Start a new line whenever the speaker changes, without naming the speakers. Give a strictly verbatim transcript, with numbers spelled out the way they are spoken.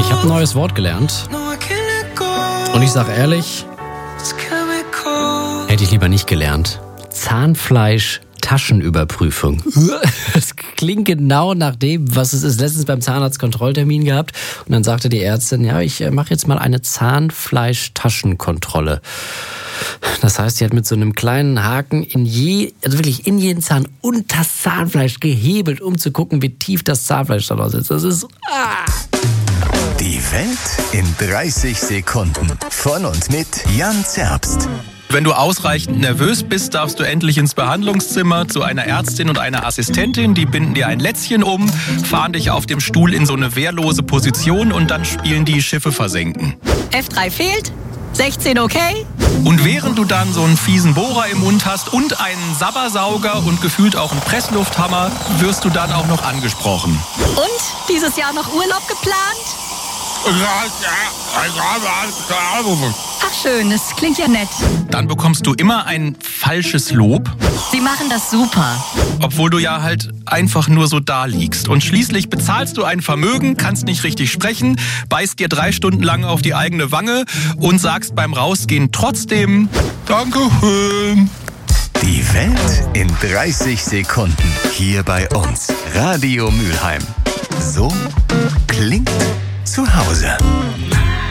Ich habe ein neues Wort gelernt. Und ich sage ehrlich, hätte ich lieber nicht gelernt. Zahnfleisch-Taschenüberprüfung. Das klingt genau nach dem, was es ist. Letztens beim Zahnarzt-Kontrolltermin gehabt. Und dann sagte die Ärztin, ja, ich mache jetzt mal eine Zahnfleisch-Taschenkontrolle. Das heißt, sie hat mit so einem kleinen Haken in je, also wirklich in jeden Zahn und das Zahnfleisch gehebelt, um zu gucken, wie tief das Zahnfleisch da sitzt. Das ist... Ah.
Die Welt in dreißig Sekunden. Von und mit Jan Zerbst.
Wenn du ausreichend nervös bist, darfst du endlich ins Behandlungszimmer zu einer Ärztin und einer Assistentin. Die binden dir ein Lätzchen um, fahren dich auf dem Stuhl in so eine wehrlose Position und dann spielen die Schiffe versenken.
F drei fehlt, sechzehn okay.
Und während du dann so einen fiesen Bohrer im Mund hast und einen Sabbersauger und gefühlt auch einen Presslufthammer, wirst du dann auch noch angesprochen.
Und dieses Jahr noch Urlaub geplant? Ach schön, das klingt ja nett.
Dann bekommst du immer ein falsches Lob.
Sie machen das super.
Obwohl du ja halt einfach nur so da liegst. Und schließlich bezahlst du ein Vermögen, kannst nicht richtig sprechen, beißt dir drei Stunden lang auf die eigene Wange und sagst beim Rausgehen trotzdem Dankeschön.
Die Welt in dreißig Sekunden. Hier bei uns. Radio Mülheim. So klingt zu Hause.